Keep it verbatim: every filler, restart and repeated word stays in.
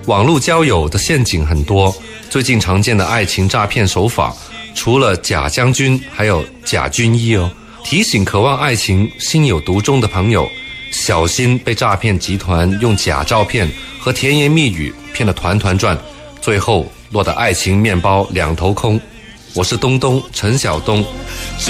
网络交友的陷阱很多，最近常见的爱情诈骗手法，除了假将军，还有假军医哦。提醒渴望爱情、心有独钟的朋友，小心被诈骗集团用假照片和甜言蜜语骗得团团转，最后落得爱情面包两头空。我是东东陈晓东。